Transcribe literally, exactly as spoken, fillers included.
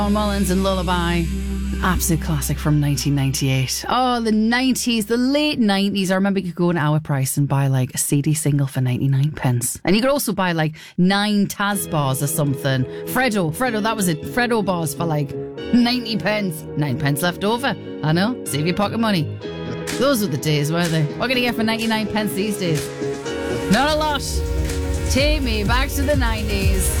John Mullins and Lullaby. Absolute classic from nineteen ninety-eight. Oh, the nineties, the late nineties. I remember you could go in our price and buy like a C D single for ninety-nine pence. And you could also buy like nine Taz bars or something. Freddo, Freddo, that was it. Freddo bars for like ninety pence. Nine pence left over. I know, save your pocket money. Those were the days, weren't they? What can you get for ninety-nine pence these days? Not a lot. Take me back to the nineties.